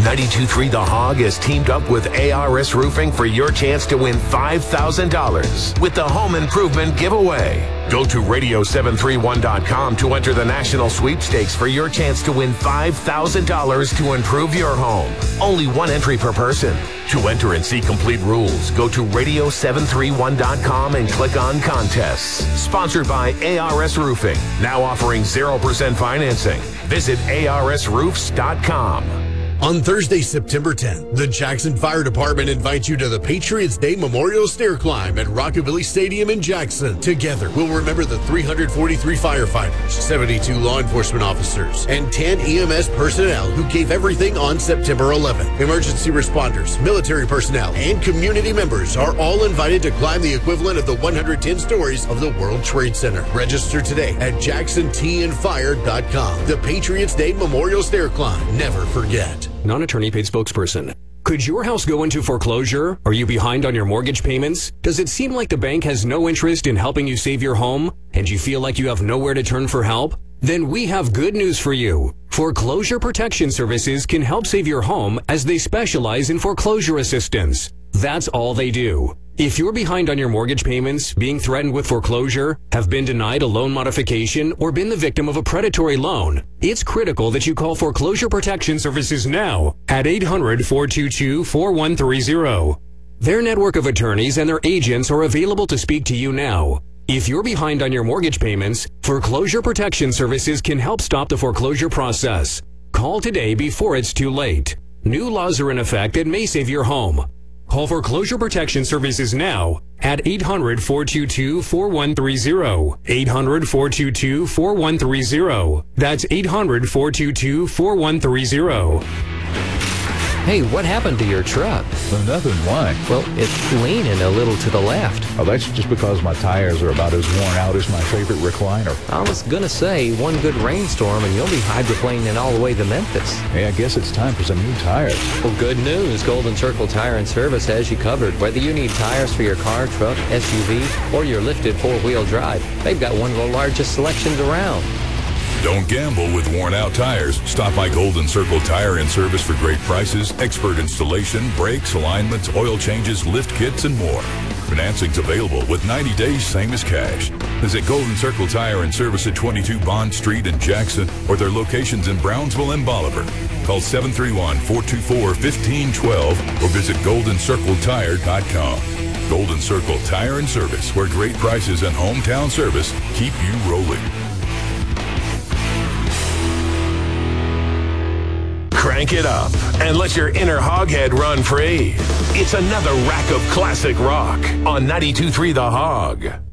92.3 The Hog has teamed up with ARS Roofing for your chance to win $5,000 with the Home Improvement Giveaway. Go to radio731.com to enter the national sweepstakes for your chance to win $5,000 to improve your home. Only one entry per person. To enter and see complete rules, go to radio731.com and click on contests. Sponsored by ARS Roofing, now offering 0% financing. Visit arsroofs.com. On Thursday, September 10th, the Jackson Fire Department invites you to the Patriots Day Memorial Stair Climb at Rockabilly Stadium in Jackson. Together, we'll remember the 343 firefighters, 72 law enforcement officers, and 10 EMS personnel who gave everything on September 11th. Emergency responders, military personnel, and community members are all invited to climb the equivalent of the 110 stories of the World Trade Center. Register today at JacksonTandFire.com. The Patriots Day Memorial Stair Climb. Never forget. Non-attorney paid spokesperson. Could your house go into foreclosure? Are you behind on your mortgage payments? Does it seem like the bank has no interest in helping you save your home? And you feel like you have nowhere to turn for help? Then we have good news for you. Foreclosure Protection Services can help save your home as they specialize in foreclosure assistance. That's all they do. If you're behind on your mortgage payments, being threatened with foreclosure, have been denied a loan modification, or been the victim of a predatory loan, it's critical that you call Foreclosure Protection Services now at 800-422-4130. Their network of attorneys and their agents are available to speak to you now. If you're behind on your mortgage payments, Foreclosure Protection Services can help stop the foreclosure process. Call today before it's too late. New laws are in effect that may save your home. Call Foreclosure Protection Services now at 800-422-4130. 800-422-4130. That's 800-422-4130. Hey, what happened to your truck? Well, nothing. Why? Well, it's leaning a little to the left. Oh, that's just because my tires are about as worn out as my favorite recliner. I was gonna say, one good rainstorm and you'll be hydroplaning all the way to Memphis. Hey, I guess it's time for some new tires. Well, good news. Golden Circle Tire and Service has you covered. Whether you need tires for your car, truck, SUV, or your lifted four-wheel drive, they've got one of the largest selections around. Don't gamble with worn-out tires. Stop by Golden Circle Tire and Service for great prices, expert installation, brakes, alignments, oil changes, lift kits, and more. Financing's available with 90 days, same as cash. Visit Golden Circle Tire and Service at 22 Bond Street in Jackson or their locations in Brownsville and Bolivar. Call 731-424-1512 or visit GoldenCircleTire.com. Golden Circle Tire and Service, where great prices and hometown service keep you rolling. Crank it up and let your inner hoghead run free. It's another rack of classic rock on 92.3 The Hog.